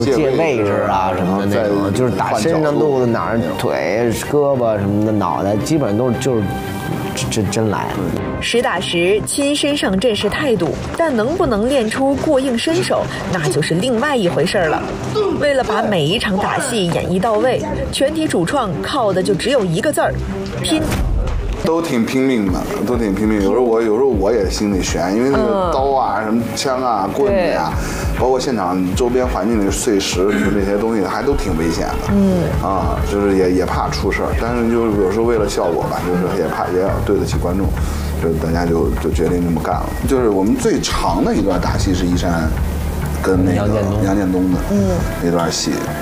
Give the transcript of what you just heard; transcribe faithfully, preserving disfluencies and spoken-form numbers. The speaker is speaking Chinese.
借位置啊什么的那种，就是打身上、肚子哪儿、腿、胳膊什么的，脑袋基本上都是就是真真来。 实打实亲身上阵是态度，但能不能练出过硬身手，那就是另外一回事了。为了把每一场打戏演绎到位，全体主创靠的就只有一个字儿：拼。 都挺拼命的，都挺拼命。有时候我有时候我也心里悬，因为那个刀啊、什么枪啊、棍子呀、啊，包括现场周边环境的碎石什么这些东西，还都挺危险的。嗯，啊，就是也也怕出事儿，但是就是有时候为了效果吧，就是也怕也要对得起观众，就大家就就决定这么干了。就是我们最长的一段打戏是一山跟那个杨建东的嗯那段戏，